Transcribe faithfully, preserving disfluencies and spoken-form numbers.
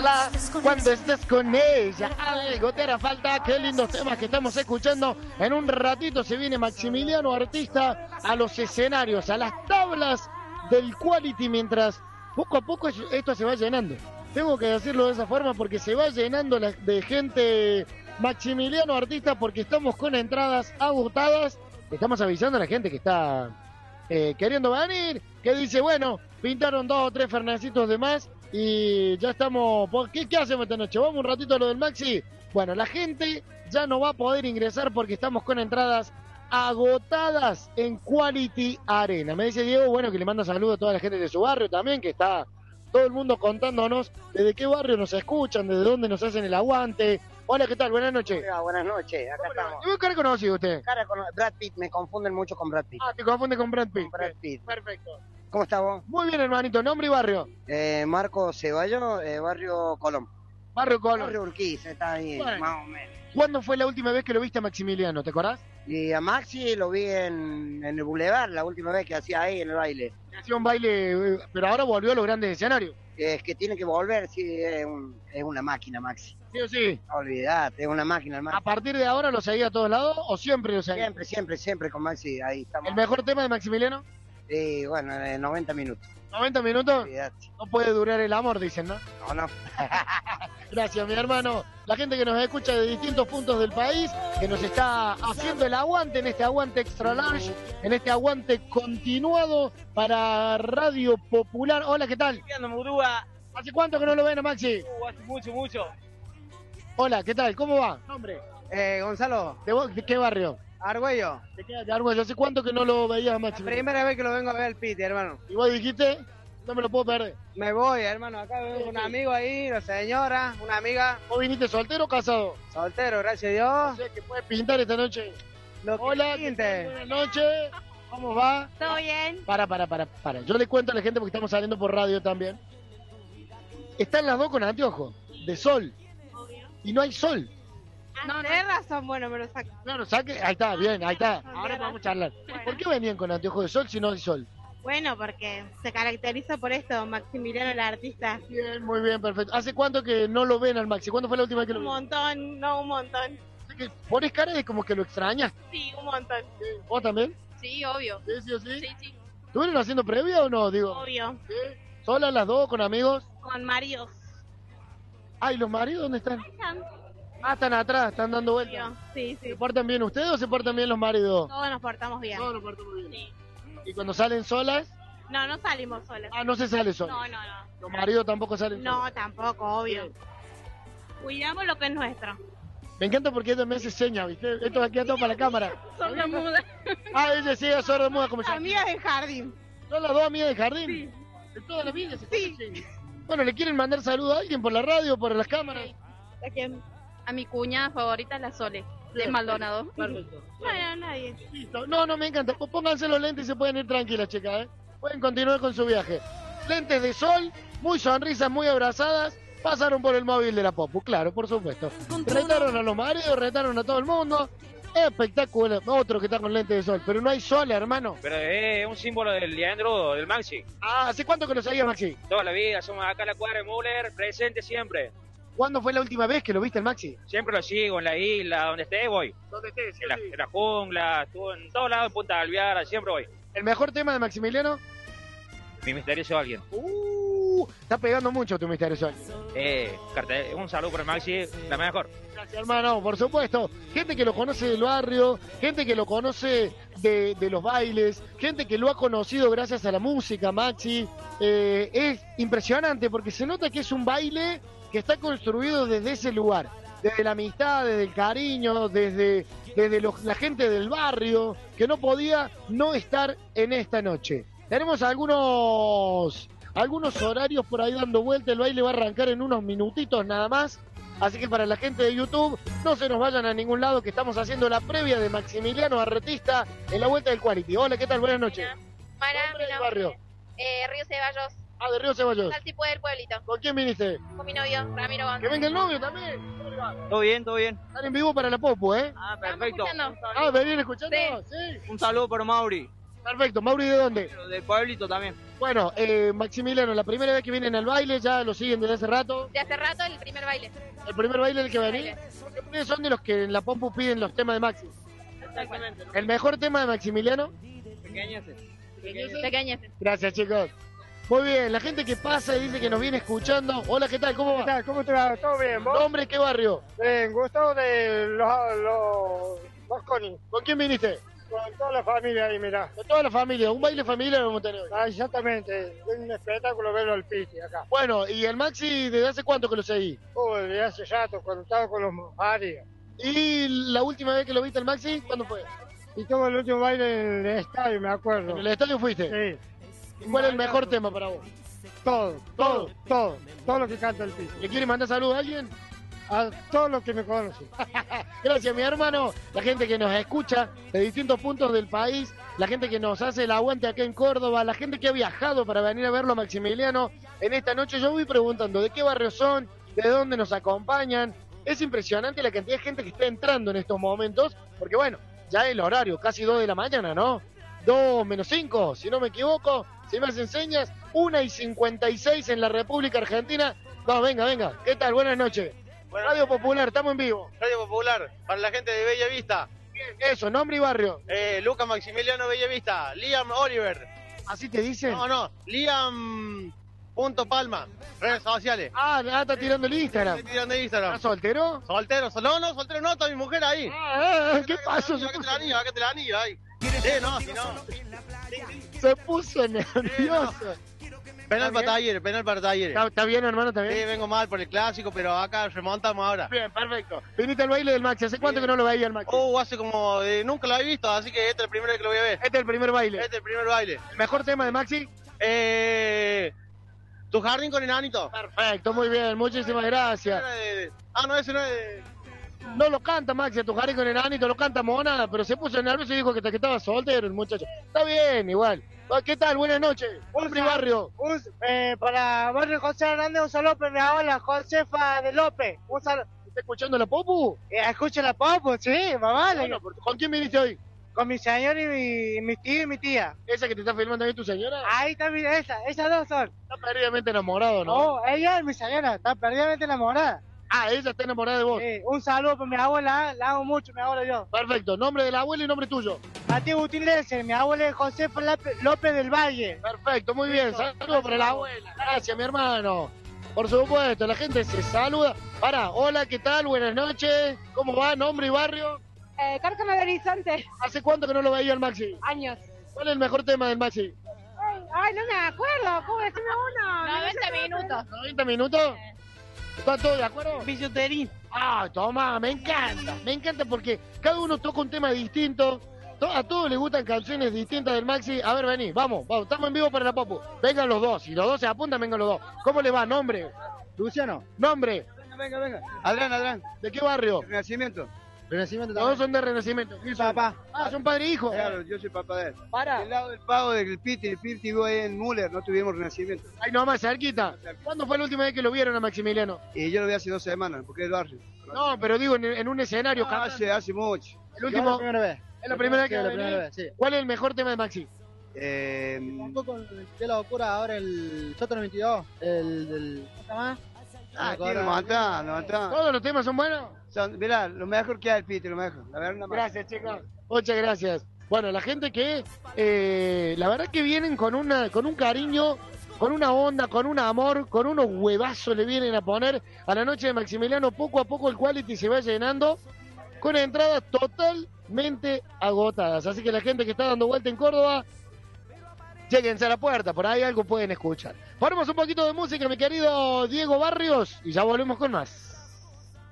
olvidarla cuando estés con ella. Algo te hará falta. Qué lindos temas que estamos escuchando. En un ratito se viene Maximiliano Artista a los escenarios, a las tablas del Quality, mientras poco a poco esto se va llenando. Tengo que decirlo de esa forma porque se va llenando de gente Maximiliano Artista, porque estamos con entradas agotadas. Estamos avisando a la gente que está eh, queriendo venir, que dice, bueno, pintaron dos o tres fernecitos de más y ya estamos... ¿Qué, qué hacemos esta noche? ¿Vamos un ratito a lo del Maxi? Bueno, la gente ya no va a poder ingresar porque estamos con entradas agotadas en Quality Arena. Me dice Diego, bueno, que le manda saludos a toda la gente de su barrio también, que está todo el mundo contándonos desde qué barrio nos escuchan, desde dónde nos hacen el aguante. Hola, ¿qué tal? Buenas noches. Hola, buenas noches, acá estamos. ¿Qué cara conocido usted? Cara con Brad Pitt, me confunden mucho con Brad Pitt. Ah, te confunde con Brad Pitt. Con Brad Pitt. Perfecto. ¿Cómo estás vos? Muy bien, hermanito. ¿Nombre y barrio? Eh, Marco Ceballos, eh, barrio Colón. Barrio Colón. Barrio Urquiza, está ahí, bueno, más o menos. ¿Cuándo fue la última vez que lo viste a Maximiliano? ¿Te acordás? Y a Maxi lo vi en, en el Boulevard, la última vez que hacía ahí en el baile. Hacía un baile, pero ahora volvió a los grandes escenarios. Es que tiene que volver, sí, es, un, es una máquina, Maxi. Sí o sí. No olvidate, es una máquina, el Maxi. ¿A partir de ahora lo seguía a todos lados o siempre lo seguía? Siempre, siempre, siempre con Maxi, ahí estamos. ¿El mejor tema de Maximiliano? Sí, bueno, de noventa minutos. ¿noventa minutos? Olvidate. No puede durar el amor, dicen, ¿no? No, no. Gracias, mi hermano. La gente que nos escucha de distintos puntos del país, que nos está haciendo el aguante en este aguante extra large, en este aguante continuado para Radio Popular. Hola, ¿qué tal? ¿Hace cuánto que no lo ven a Maxi? Uh, hace mucho, mucho. Hola, ¿qué tal? ¿Cómo va? Nombre. Eh, Gonzalo. ¿De, vos, ¿De qué barrio? Argüello. ¿De qué de Argüello? ¿Hace cuánto que no lo veías a Maxi? La primera vez que lo vengo a ver al Piti, hermano. ¿Y vos dijiste? No me lo puedo perder. Me voy, hermano. Acá vengo con un amigo ahí, una señora, una amiga. ¿Vos viniste soltero o casado? Soltero, gracias a Dios. No sé, ¿qué puedes pintar esta noche? Lo que Hola, pinte. buenas noches. ¿Cómo va? ¿Todo bien? Para, para, para, para. Yo le cuento a la gente porque estamos saliendo por radio también. Están las dos con anteojos de sol. Obvio. Y no hay sol. No, tenés razón, bueno, me lo saco. Claro, saque. Ahí está, bien, ahí está. No, Ahora tenés podemos razón. charlar. Bueno. ¿Por qué venían con anteojos de sol si no hay sol? Bueno, porque se caracteriza por esto, Maximiliano el artista. Bien, muy bien, perfecto. ¿Hace cuánto que no lo ven al Maxi? ¿Cuándo fue la última vez que lo Un vieron? montón, no un montón. Así que pones cara de como que lo extrañas. Sí, un montón. ¿Vos también? Sí, obvio. ¿Sí, sí o sí? Sí, sí, ¿Estuvieron haciendo previa o no? Digo. obvio. ¿Sí? ¿Solas las dos, con amigos? Con maridos. Ay, ¿los maridos dónde están? Ahí están. Ah, están atrás, están dando vueltas. Obvio. Sí, sí. ¿Se portan bien ustedes o se portan bien los maridos? Todos nos portamos bien. Todos nos portamos bien. Sí. ¿Y cuando salen solas? No, no salimos solos. Ah, no se sale sola. No, no, no. Los maridos tampoco salen solos. No, tampoco, obvio. Cuidamos lo que es nuestro. Me encanta porque ella me hace señas, ¿viste? Esto aquí a todo para la cámara. Sorda muda. Ah, ella sí es sorda muda como yo. Amigas del jardín. ¿Son las dos amigas de jardín? Sí. ¿De toda la vida? ¿Se Sí. conocen? Bueno, ¿le quieren mandar saludos a alguien por la radio, por las cámaras? ¿A quién? A mi cuña favorita es la Sole, de Bien. Maldonado. Perfecto. Bueno, nadie. Listo. No, no, me encanta. P- Pónganse los lentes y se pueden ir tranquilas, chicas, ¿eh? Pueden continuar con su viaje. Lentes de sol, muy sonrisas, muy abrazadas. Pasaron por el móvil de la Popu, claro, por supuesto. Retaron a los maridos, retaron a todo el mundo. Espectacular. Otro que está con lentes de sol. Pero no hay sol, hermano. Pero es un símbolo del Leandro, del Maxi. Ah, ¿hace cuánto que lo sabías, Maxi? Toda la vida, somos acá en la cuadra de Müller, presente siempre. ¿Cuándo fue la última vez que lo viste el Maxi? Siempre lo sigo en la isla, donde esté voy. ¿Dónde estés? En la, en la jungla, estuvo en todos lados, en Punta Alvear, siempre voy. ¿El mejor tema de Maximiliano? Mi misterioso alguien. Uh, está pegando mucho tu misterio sol. Eh, cartel, un saludo por el Maxi, la mejor. Gracias, hermano, por supuesto. Gente que lo conoce del barrio, gente que lo conoce de, de los bailes, gente que lo ha conocido gracias a la música, Maxi. Eh, es impresionante porque se nota que es un baile que está construido desde ese lugar, desde la amistad, desde el cariño, desde, desde los- la gente del barrio, que no podía no estar en esta noche. Tenemos algunos, algunos horarios por ahí dando vuelta, el baile va a arrancar en unos minutitos nada más. Así que para la gente de YouTube, no se nos vayan a ningún lado, que estamos haciendo la previa de Maximiliano Artista en la vuelta del Quality. Hola, ¿qué tal? Buenas noches. Para Nombre mi del nombre, barrio. eh, Río Ceballos, Ah, de Río Ceballos. Saltipo del pueblito, ¿Con quién viniste? con mi novio, Ramiro Que González. venga el novio también. ¿Cómo le va? Todo bien, todo bien. Están en vivo para la Popu, ¿eh? Ah, ¿Estamos escuchando? Ah, ¿venir escuchando? Sí. Un saludo por Mauri. Perfecto, Mauri, ¿de dónde? Del pueblito también. Bueno, eh, Maximiliano, la primera vez que vienen al baile, ya lo siguen desde hace rato. De hace rato el primer baile. El primer baile del que venís. Baile. Porque ustedes son de los que en la Pompu piden los temas de Maxi. Exactamente. ¿El mejor tema de Maximiliano? Pequeñeces. Pequeñas. Gracias, chicos. Muy bien, la gente que pasa y dice que nos viene escuchando. Hola, ¿qué tal? ¿Cómo va? ¿Cómo te va? ¿Todo bien? ¿Vos? ¿Nombre, qué barrio? Bien, Gustavo de los, los Mosconi. ¿Con quién viniste? Con toda la familia ahí, mirá. Con toda la familia. ¿Un baile familiar vamos a tener hoy? Ah, exactamente. Es un espectáculo verlo al Piti acá. Bueno, ¿y el Maxi desde hace cuánto que lo seguí? Oh, de hace rato, cuando estaba con los varios. ¿Y la última vez que lo viste el Maxi? ¿Cuándo fue? Y tuvo el último baile en el estadio, me acuerdo. ¿En el estadio fuiste? Sí. ¿Y cuál es el mejor tema para vos? Todo, todo, todo. Todo lo que canta el Piti. ¿Le quiere mandar saludos a alguien? A todos los que me conocen. Gracias, mi hermano. La gente que nos escucha de distintos puntos del país, la gente que nos hace el aguante acá en Córdoba, la gente que ha viajado para venir a verlo a Maximiliano en esta noche. Yo voy preguntando de qué barrio son, de dónde nos acompañan. Es impresionante la cantidad de gente que está entrando en estos momentos, porque bueno, ya es el horario, casi dos de la mañana, ¿no? dos menos cinco, si no me equivoco, si me hacen señas, una y cincuenta y seis en la República Argentina. No, venga, venga, ¿qué tal? Buenas noches. Bueno, Radio Popular, estamos en vivo. Radio Popular, para la gente de Bella Vista. Bien, eso, nombre y barrio. Eh, Lucas Maximiliano Bella Vista. Liam Oliver. ¿Así te dicen? No, no. Liam. Punto Palma. Redes sociales. Ah, ah, está tirando el Instagram. Estoy tirando Instagram. ¿Estás soltero? Soltero. No, no, soltero no, está mi mujer ahí. Ah, ah, ¿qué pasó? Acá te la anillo, acá te la anillo ahí. Sí, no, si no. Se puso nervioso. Penal para Talleres, penal para Talleres. ¿Está, está bien, hermano? ¿Está bien? Sí, vengo mal por el clásico, pero acá remontamos ahora. Bien, perfecto. Viniste al baile del Maxi. ¿Hace cuánto Bien. que no lo veía el Maxi? Uh, hace como... eh, nunca lo había visto, así que este es el primero que lo voy a ver. Este es el primer baile. Este es el primer baile. ¿El mejor tema de Maxi? Eh... ¿Tu jardín con enanito? Perfecto, muy bien. Muchísimas gracias. Era de- de- Ah, no, ese no es de... No lo canta Maxi a tu jardín con enanito, lo canta Mona, pero se puso nervioso y dijo que, que estaba soltero el muchacho. Está bien, igual. ¿Qué tal? Buenas noches. Nombre y barrio. Un, eh, para Barrio José Hernández, un saludo para mi abuela Josefa de López. Un saludo. ¿Está escuchando la Popu? Eh, escucha la Popo, sí, mamá. Bueno, porque- ¿con quién viniste hoy? Con mi señor y mi, mi tío y mi tía. ¿Esa que te está filmando ahí tu señora? Ahí está, mira, esa, esas dos son. Está perdidamente enamorado, ¿no? Oh, ella es mi señora, está perdidamente enamorada. Ah, ella está enamorada de vos. Eh, un saludo para mi abuela, la amo mucho, mi abuela y yo. Perfecto. Nombre de la abuela y nombre tuyo. Mateo Agustín Lenzer, mi abuela es Josefa López, López del Valle. Perfecto, muy bien. Saludos para la abuela. Gracias, mi hermano. Por supuesto, la gente se saluda. Para, hola, ¿qué tal? Buenas noches. ¿Cómo va? ¿Nombre y barrio? Eh, Cárcamo de Horizonte, ¿Hace cuánto que no lo veía el Maxi? años. ¿Cuál es el mejor tema del Maxi? Ay, ay, no me acuerdo, ¿cómo decime uno? noventa minutos. ¿noventa minutos? ¿Están todos de acuerdo? Bisutería. Ah, toma, me encanta. Me encanta porque cada uno toca un tema distinto. To- A todos les gustan canciones distintas del Maxi. A ver, vení, vamos, vamos. Estamos en vivo para la Popu. Vengan los dos. Si los dos se apuntan, vengan los dos. ¿Cómo le va? ¿Nombre? Luciano. ¿Nombre? Venga, venga. Adrián, Adrián. ¿De qué barrio? Renacimiento. Renacimiento Los dos son de Renacimiento. ¿Quién son? Papá. Ah, son padre e hijo. Claro, yo soy papá de él. Para. Del lado del pago del Piti, el Piti vive ahí en Müller, no tuvimos Renacimiento. Ahí nomás, cerquita. ¿Cuándo fue la última vez que lo vieron a Maximiliano? Y yo lo vi hace dos semanas, porque es el barrio. No, pero digo, en, en un escenario. Ah, cantando. hace, hace mucho. El último. La primera vez. Es la primera vez que Sí, va a la venir. primera vez, sí. ¿Cuál es el mejor tema de Maxi? Eh, Un poco de la locura ahora el Soto noventa y dos, el del... ¿Cómo se llama? ah, aquí lo matan, lo matan. ¿Todos los temas son buenos? Son, mirá, lo mejor que hay el Piti, lo mejor. La verdad, nada más. Gracias, chicos. Muchas gracias. Bueno, la gente que, eh, la verdad que vienen con una, con un cariño, con una onda, con un amor, con unos huevazos le vienen a poner a la noche de Maximiliano. Poco a poco el quality se va llenando con entradas totalmente agotadas. Así que la gente que está dando vuelta en Córdoba, lléguense a la puerta, por ahí algo pueden escuchar. Ponemos un poquito de música, mi querido Diego Barrios, y ya volvemos con más.